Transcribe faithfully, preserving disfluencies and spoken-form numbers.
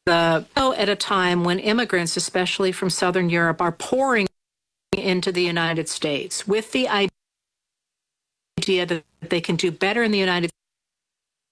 the at a time when immigrants, especially from Southern Europe, are pouring into the United States with the idea that they can do better in the United States